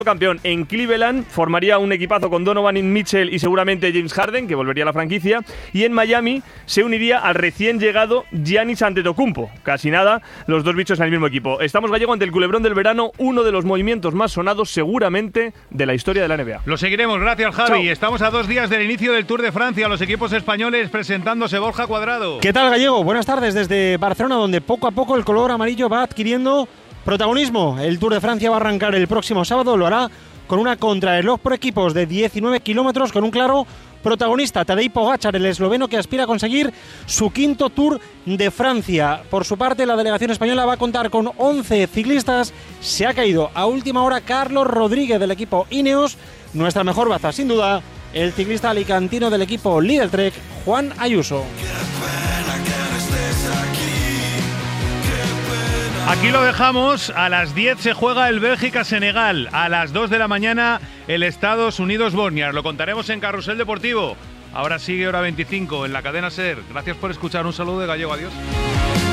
campeón en Cleveland, formaría un equipazo con Donovan Mitchell y seguramente James Harden, que volvería a la franquicia, y en Miami se uniría al recién llegado Giannis Antetokounmpo. Casi nada, los dos bichos en el mismo equipo. Estamos, Gallego, ante el culebrón del verano, uno de los movimientos más sonados seguramente de la historia de la NBA. Lo seguiremos, gracias Javi. Chao. Estamos a 2 días del inicio del Tour de Francia, los equipos españoles presentándose. Borja Cuadrado. ¿Qué tal, Gallego? Buenas tardes desde Barcelona, donde poco a poco el color amarillo va adquiriendo protagonismo. El Tour de Francia va a arrancar el próximo sábado, lo hará con una contrarreloj por equipos de 19 kilómetros con un claro protagonista, Tadej Pogačar, el esloveno que aspira a conseguir su quinto Tour de Francia. Por su parte, la delegación española va a contar con 11 ciclistas. Se ha caído a última hora Carlos Rodríguez del equipo Ineos. Nuestra mejor baza, sin duda, el ciclista alicantino del equipo Lidl Trek, Juan Ayuso. Aquí lo dejamos, a las 10 se juega el Bélgica-Senegal, a las 2 de la mañana el Estados Unidos-Bosnia. Lo contaremos en Carrusel Deportivo. Ahora sigue hora 25 en la cadena SER. Gracias por escuchar, un saludo de Gallego, adiós.